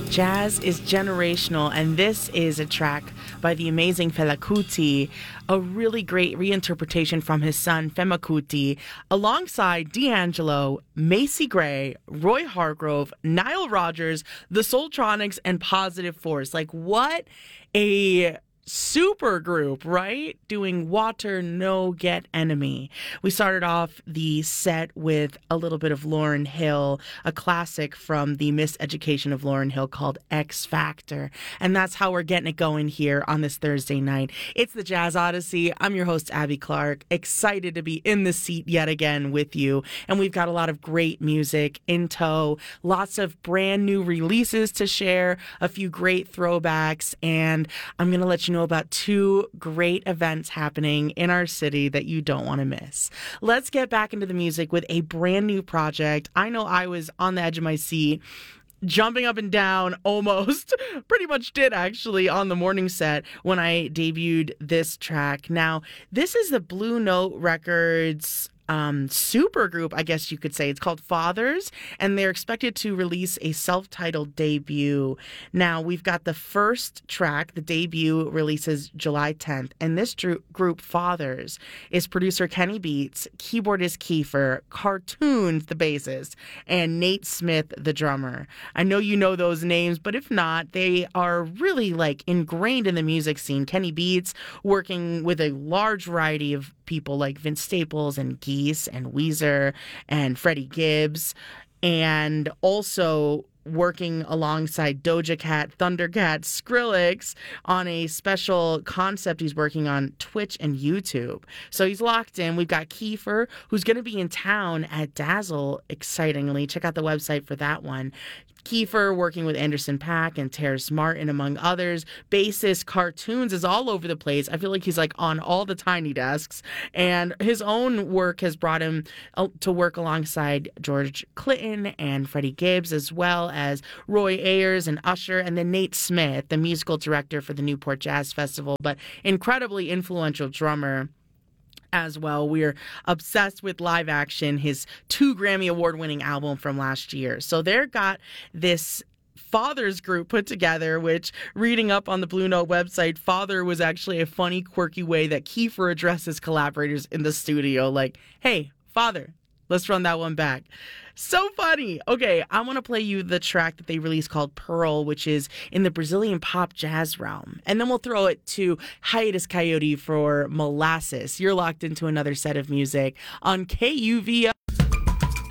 Jazz is generational, and this is a track by the amazing Fela Kuti, a really great reinterpretation from his son Fema Kuti, alongside D'Angelo, Macy Gray, Roy Hargrove, Nile Rodgers, the Soultronics, and Positive Force. Like, what a super group, right? Doing Water No Get Enemy. We started off the set with a little bit of Lauryn Hill, a classic from the Miseducation of Lauryn Hill called X Factor. And that's how we're getting it going here on this Thursday night. It's the Jazz Odyssey. I'm your host, Abby Clark. Excited to be in the seat yet again with you. And we've got a lot of great music in tow, lots of brand new releases to share, a few great throwbacks, and I'm going to let you know about two great events happening in our city that you don't want to miss. Let's get back into the music with a brand new project. I know I was on the edge of my seat, jumping up and down, almost, pretty much did actually, on the morning set when I debuted this track. Now, this is the Blue Note Records super group, I guess you could say. It's called Fathers, and they're expected to release a self-titled debut. Now, we've got the first track. The debut releases July 10th, and this group, Fathers, is producer Kenny Beats, keyboardist Kiefer, Cartoons, the bassist, and Nate Smith, the drummer. I know you know those names, but if not, they are really like ingrained in the music scene. Kenny Beats working with a large variety of people like Vince Staples and Geese and Weezer and Freddie Gibbs, and also working alongside Doja Cat, Thundercat, Skrillex on a special concept he's working on Twitch and YouTube. So he's locked in. We've got Kiefer, who's going to be in town at Dazzle, excitingly. Check out the website for that one. Kiefer working with Anderson .Paak and Terrace Martin, among others. Bassist Cartoons is all over the place. I feel like he's like on all the tiny desks. And his own work has brought him to work alongside George Clinton and Freddie Gibbs, as well as Roy Ayers and Usher, and then Nate Smith, the musical director for the Newport Jazz Festival, but incredibly influential drummer as well. We're obsessed with Live Action, his 2 Grammy Award-winning album from last year. So they've got this Fathers group put together, which, reading up on the Blue Note website, Father was actually a funny, quirky way that Kiefer addresses collaborators in the studio. Like, hey, Father, let's run that one back. So funny. Okay, I want to play you the track that they released called Pearl, which is in the Brazilian pop jazz realm. And then we'll throw it to Hiatus Coyote for Molasses. You're locked into another set of music on KUVO.